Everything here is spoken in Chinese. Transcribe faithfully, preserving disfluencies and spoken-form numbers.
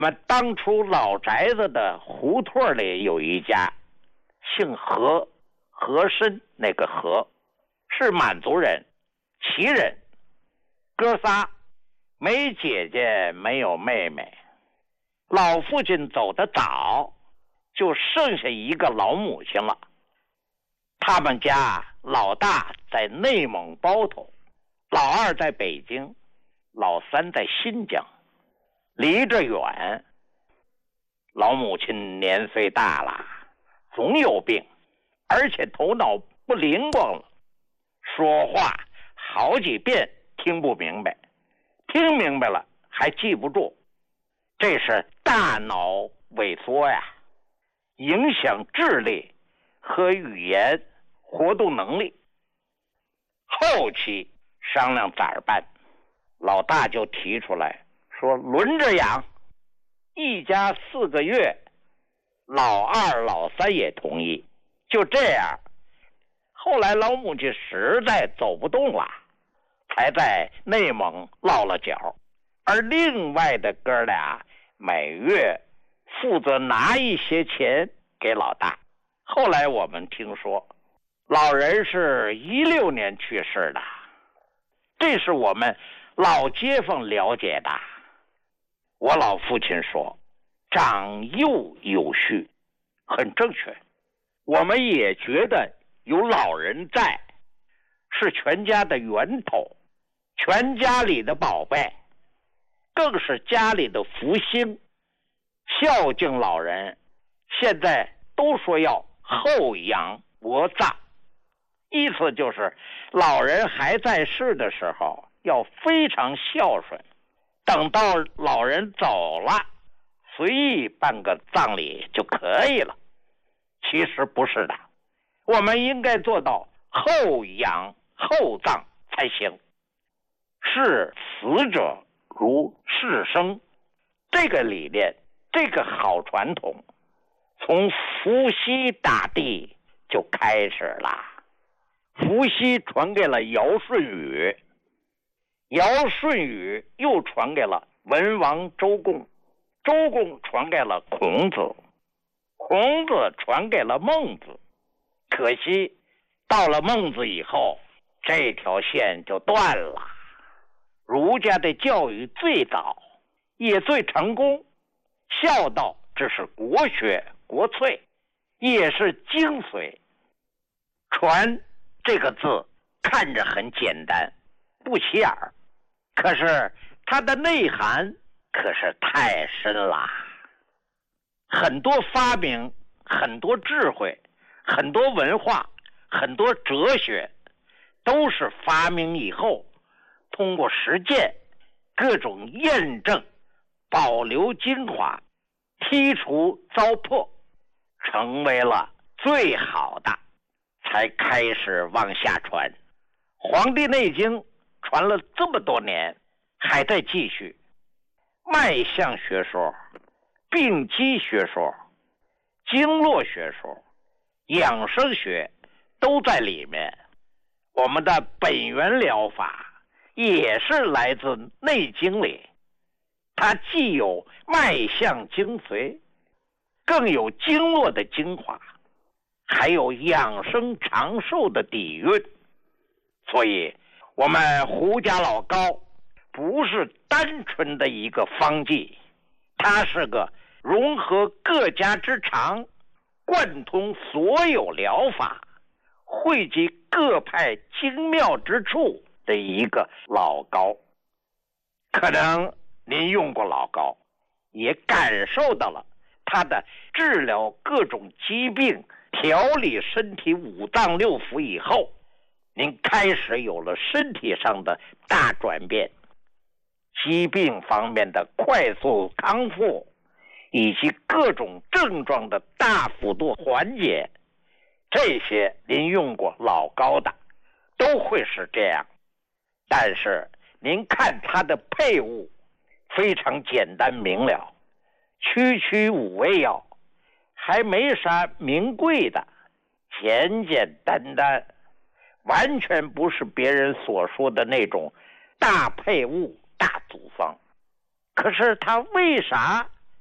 那当初老宅子的胡同里有一家，姓何，和珅那个何，是满族人，旗人，哥仨，没姐姐没有妹妹。老父亲走得早，就剩下一个老母亲了。他们家老大在内蒙包头，老二在北京，老三在新疆，离着远。老母亲年岁大了，总有病，而且头脑不灵光了，说话好几遍听不明白，听明白了还记不住，这是大脑萎缩呀，影响智力和语言活动能力。后期商量咋办，老大就提出来说轮着养，一家四个月，老二老三也同意。就这样，后来老母亲实在走不动了，才在内蒙落了脚，而另外的哥俩每月负责拿一些钱给老大。后来我们听说老人是一六年去世的，这是我们老街坊了解的。我老父亲说长幼有序，很正确。我们也觉得有老人在是全家的源头，全家里的宝贝，更是家里的福星。孝敬老人现在都说要厚养薄葬，意思就是老人还在世的时候要非常孝顺，等到老人走了随意办个葬礼就可以了。其实不是的，我们应该做到厚养厚葬才行。视死者如视生，这个理念，这个好传统从伏羲大帝就开始了。伏羲传给了尧舜禹，尧舜禹又传给了文王周公，周公传给了孔子，孔子传给了孟子。可惜到了孟子以后，这条线就断了。儒家的教育最早也最成功，孝道这是国学国粹，也是精髓。传这个字看着很简单不起眼儿，可是它的内涵可是太深了。很多发明，很多智慧，很多文化，很多哲学，都是发明以后通过实践各种验证，保留精华，剔除糟粕，成为了最好的，才开始往下传。《黄帝内经》传了这么多年，还在继续。脉象学说、病机学说、经络学说、养生学都在里面。我们的本源疗法也是来自《内经》里，它既有脉象精髓，更有经络的精华，还有养生长寿的底蕴。所以我们胡家老高不是单纯的一个方剂，它是个融合各家之长，贯通所有疗法，汇集各派精妙之处的一个老膏。可能您用过老膏，也感受到了它的治疗各种疾病、调理身体五脏六腑以后，您开始有了身体上的大转变，疾病方面的快速康复，以及各种症状的大幅度缓解，这些您用过老膏的都会是这样。但是您看它的配伍非常简单明了，区区五味药，还没啥名贵的，简简单单，完全不是别人所说的那种大配伍大组方。可是它为啥